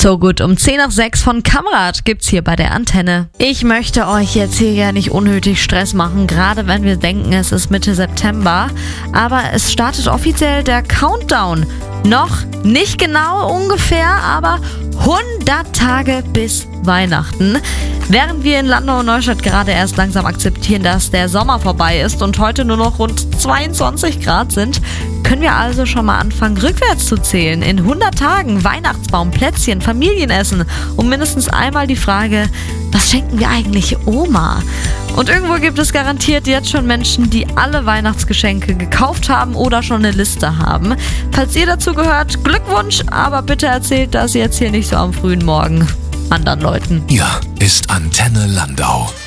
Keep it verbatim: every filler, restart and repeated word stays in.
So gut, um zehn nach sechs von Kamerad gibt's hier bei der Antenne. Ich möchte euch jetzt hier ja nicht unnötig Stress machen, gerade wenn wir denken, es ist Mitte September. Aber es startet offiziell der Countdown. Noch nicht genau ungefähr, aber hundert Tage bis Weihnachten. Während wir in Landau und Neustadt gerade erst langsam akzeptieren, dass der Sommer vorbei ist und heute nur noch rund zweiundzwanzig Grad sind, können wir also schon mal anfangen, rückwärts zu zählen. In hundert Tagen Weihnachtsbaum, Plätzchen, Familienessen und mindestens einmal die Frage, was schenken wir eigentlich Oma? Und irgendwo gibt es garantiert jetzt schon Menschen, die alle Weihnachtsgeschenke gekauft haben oder schon eine Liste haben. Falls ihr dazu gehört, Glückwunsch, aber bitte erzählt das jetzt hier nicht so am frühen Morgen anderen Leuten. Hier ist Antenne Landau.